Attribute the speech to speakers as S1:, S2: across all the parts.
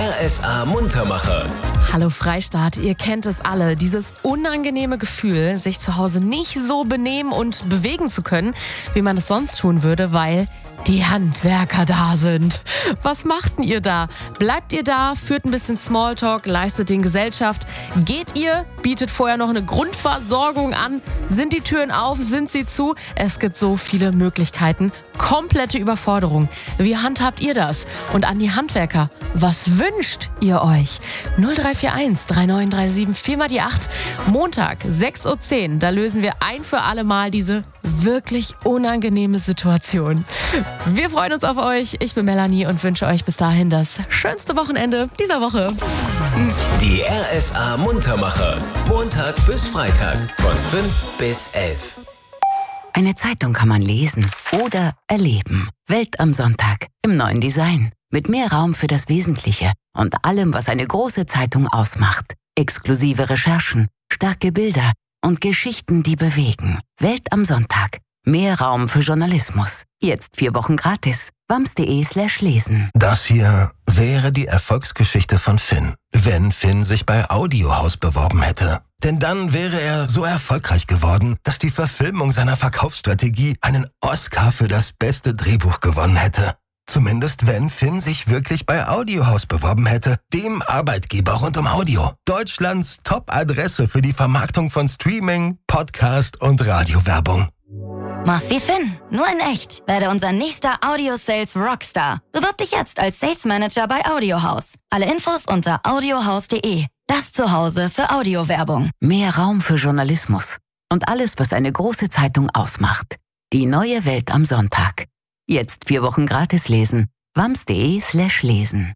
S1: RSA Muntermacher.
S2: Hallo Freistaat, ihr kennt es alle. Dieses unangenehme Gefühl, sich zu Hause nicht so benehmen und bewegen zu können, wie man es sonst tun würde, weil die Handwerker da sind. Was macht denn ihr da? Bleibt ihr da, führt ein bisschen Smalltalk, leistet den Gesellschaft? Geht ihr, bietet vorher noch eine Grundversorgung an? Sind die Türen auf, sind sie zu? Es gibt so viele Möglichkeiten. Komplette Überforderung. Wie handhabt ihr das? Und an die Handwerker, was wünscht ihr euch? 0341 3937 4 mal die 8. Montag, 6.10 Uhr, da lösen wir ein für alle Mal diese wirklich unangenehme Situation. Wir freuen uns auf euch. Ich bin Melanie und wünsche euch bis dahin das schönste Wochenende dieser Woche.
S1: Die RSA Muntermacher. Montag bis Freitag von 5 bis 11.
S3: Eine Zeitung kann man lesen oder erleben. Welt am Sonntag im neuen Design. Mit mehr Raum für das Wesentliche und allem, was eine große Zeitung ausmacht. Exklusive Recherchen, starke Bilder und Geschichten, die bewegen. Welt am Sonntag. Mehr Raum für Journalismus. Jetzt 4 Wochen gratis. wams.de/lesen.
S4: Das hier wäre die Erfolgsgeschichte von Finn, wenn Finn sich bei Audiohaus beworben hätte. Denn dann wäre er so erfolgreich geworden, dass die Verfilmung seiner Verkaufsstrategie einen Oscar für das beste Drehbuch gewonnen hätte. Zumindest wenn Finn sich wirklich bei Audiohaus beworben hätte, dem Arbeitgeber rund um Audio. Deutschlands Top-Adresse für die Vermarktung von Streaming, Podcast und Radiowerbung.
S5: Mach's wie Finn, nur in echt. Werde unser nächster Audio-Sales Rockstar. Bewirb dich jetzt als Sales Manager bei Audiohaus. Alle Infos unter audiohaus.de. Das Zuhause für Audiowerbung.
S3: Mehr Raum für Journalismus und alles, was eine große Zeitung ausmacht. Die neue Welt am Sonntag. Jetzt 4 Wochen gratis lesen. wams.de/lesen.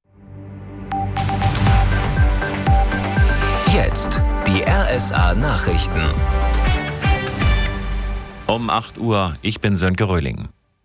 S1: Jetzt die RSA Nachrichten.
S6: Um 8 Uhr, ich bin Sönke Röhling.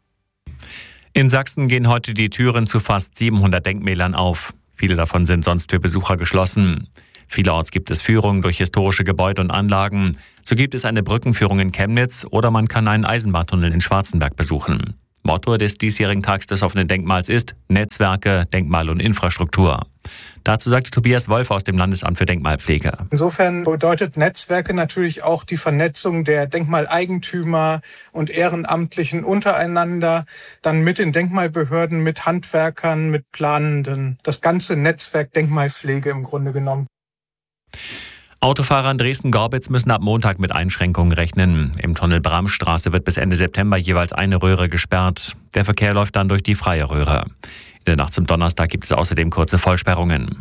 S6: In Sachsen gehen heute die Türen zu fast 700 Denkmälern auf. Viele davon sind sonst für Besucher geschlossen. Vielerorts gibt es Führungen durch historische Gebäude und Anlagen. So gibt es eine Brückenführung in Chemnitz oder man kann einen Eisenbahntunnel in Schwarzenberg besuchen. Motto des diesjährigen Tags des offenen Denkmals ist Netzwerke, Denkmal und Infrastruktur. Dazu sagte Tobias Wolf aus dem Landesamt für Denkmalpflege.
S7: Insofern bedeutet Netzwerke natürlich auch die Vernetzung der Denkmaleigentümer und Ehrenamtlichen untereinander, dann mit den Denkmalbehörden, mit Handwerkern, mit Planenden. Das ganze Netzwerk Denkmalpflege im Grunde genommen.
S6: Autofahrer in Dresden-Gorbitz müssen ab Montag mit Einschränkungen rechnen. Im Tunnel Bramstraße wird bis Ende September jeweils eine Röhre gesperrt. Der Verkehr läuft dann durch die freie Röhre. In der Nacht zum Donnerstag gibt es außerdem kurze Vollsperrungen.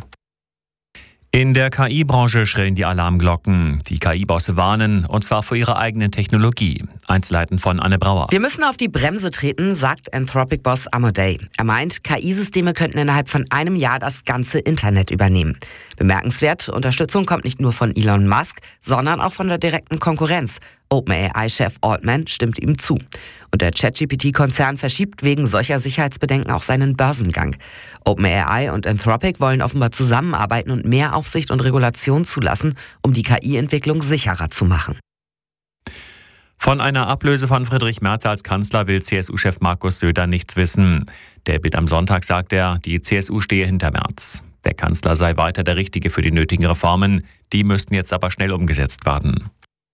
S6: In der KI-Branche schrillen die Alarmglocken. Die KI-Bosse warnen, und zwar vor ihrer eigenen Technologie. Einzelheiten von Anne Brauer.
S8: Wir müssen auf die Bremse treten, sagt Anthropic-Boss Amodei. Er meint, KI-Systeme könnten innerhalb von einem Jahr das ganze Internet übernehmen. Bemerkenswert, Unterstützung kommt nicht nur von Elon Musk, sondern auch von der direkten Konkurrenz. OpenAI-Chef Altman stimmt ihm zu. Und der ChatGPT-Konzern verschiebt wegen solcher Sicherheitsbedenken auch seinen Börsengang. OpenAI und Anthropic wollen offenbar zusammenarbeiten und mehr Aufsicht und Regulation zulassen, um die KI-Entwicklung sicherer zu machen.
S6: Von einer Ablöse von Friedrich Merz als Kanzler will CSU-Chef Markus Söder nichts wissen. Der Bild am Sonntag sagt er, die CSU stehe hinter Merz. Der Kanzler sei weiter der Richtige für die nötigen Reformen. Die müssten jetzt aber schnell umgesetzt werden.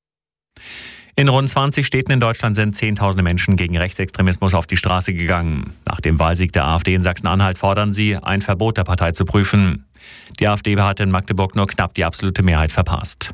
S6: In rund 20 Städten in Deutschland sind Zehntausende Menschen gegen Rechtsextremismus auf die Straße gegangen. Nach dem Wahlsieg der AfD in Sachsen-Anhalt fordern sie, ein Verbot der Partei zu prüfen. Die AfD hat in Magdeburg nur knapp die absolute Mehrheit verpasst.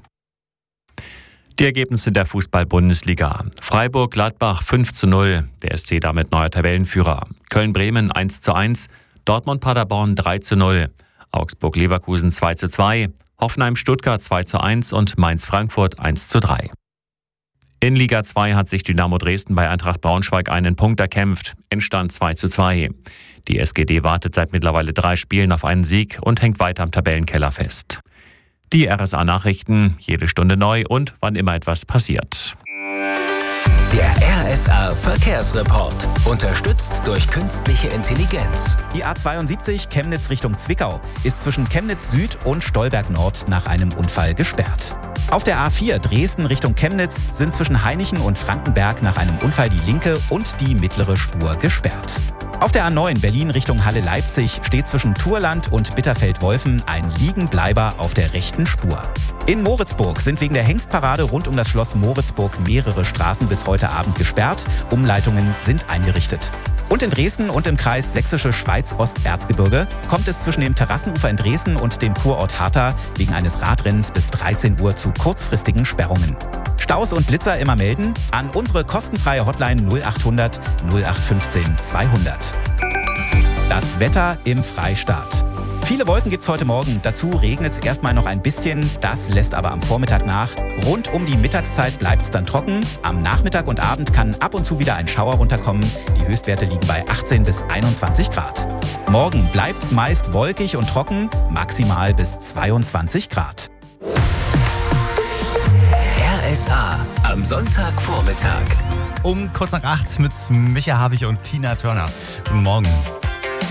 S6: Die Ergebnisse der Fußball-Bundesliga. Freiburg-Gladbach 5:0, der SC damit neuer Tabellenführer. Köln-Bremen 1:1, Dortmund-Paderborn 3:0, Augsburg-Leverkusen 2:2, Hoffenheim-Stuttgart 2:1 und Mainz-Frankfurt 1:3. In Liga 2 hat sich Dynamo Dresden bei Eintracht Braunschweig einen Punkt erkämpft. Endstand 2:2. Die SGD wartet seit mittlerweile 3 Spielen auf einen Sieg und hängt weiter am Tabellenkeller fest. Die RSA-Nachrichten, jede Stunde neu und wann immer etwas passiert.
S1: Der RSA Verkehrsreport. Unterstützt durch künstliche Intelligenz.
S9: Die A72 Chemnitz Richtung Zwickau ist zwischen Chemnitz Süd und Stolberg Nord nach einem Unfall gesperrt. Auf der A4 Dresden Richtung Chemnitz sind zwischen Hainichen und Frankenberg nach einem Unfall die linke und die mittlere Spur gesperrt. Auf der A9 Berlin Richtung Halle-Leipzig steht zwischen Thurland und Bitterfeld-Wolfen ein Liegenbleiber auf der rechten Spur. In Moritzburg sind wegen der Hengstparade rund um das Schloss Moritzburg mehrere Straßen bis heute Abend gesperrt. Umleitungen sind eingerichtet. Und in Dresden und im Kreis Sächsische Schweiz-Osterzgebirge kommt es zwischen dem Terrassenufer in Dresden und dem Kurort Hartha wegen eines Radrennens bis 13 Uhr zu kurzfristigen Sperrungen. Staus und Blitzer immer melden an unsere kostenfreie Hotline 0800 0815 200. Das Wetter im Freistaat. Viele Wolken gibt's heute Morgen. Dazu regnet es erstmal noch ein bisschen. Das lässt aber am Vormittag nach. Rund um die Mittagszeit bleibt's dann trocken. Am Nachmittag und Abend kann ab und zu wieder ein Schauer runterkommen. Die Höchstwerte liegen bei 18 bis 21 Grad. Morgen bleibt's meist wolkig und trocken, maximal bis 22 Grad.
S1: RSA am Sonntagvormittag.
S10: Um kurz nach 8 mit Micha Habich und Tina Turner. Guten Morgen.